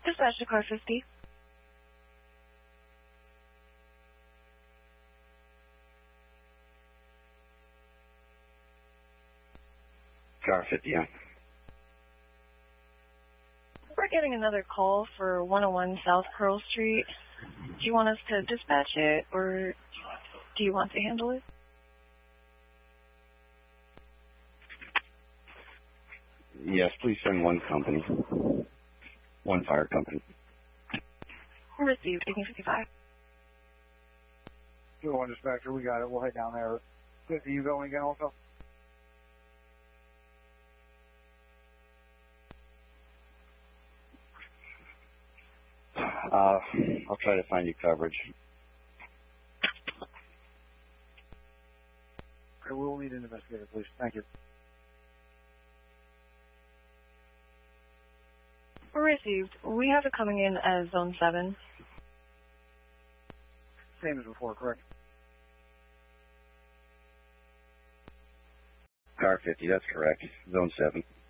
Dispatch to car 50. Car 50, yeah. We're getting another call for 101 South Pearl Street. Do you want us to dispatch it, or do you want to handle it? Yes, please send one company. One fire company. Received, taking 55. 201 dispatcher, we got it. We'll head down there. 50, you going again also? I'll try to find you coverage. Okay, we'll need an investigator, please. Thank you. Received. We have it coming in as Zone 7. Same as before, correct? Car 50, that's correct. Zone 7.